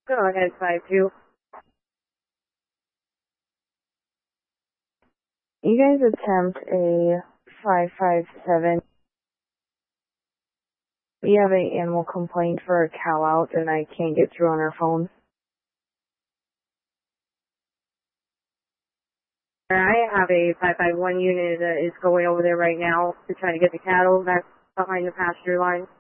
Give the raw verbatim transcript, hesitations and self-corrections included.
Go ahead, five two. You guys attempt a five five seven. We have an animal complaint for a cow out, and I can't get through on our phone. I have a five five one unit that is going over there right now to try to get the cattle back behind the pasture line.